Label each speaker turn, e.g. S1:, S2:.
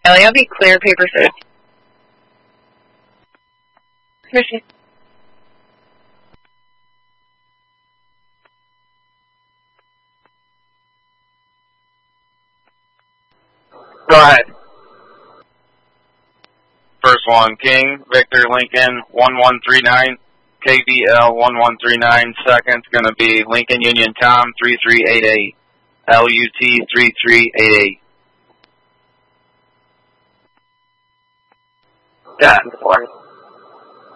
S1: Ellie, I'll be clear, paper search. Christian.
S2: Go ahead. First one, King, Victor, Lincoln, 1139, KBL 1139. Second's going to be Lincoln Union Tom, 3388, LUT 3388.
S3: Got it.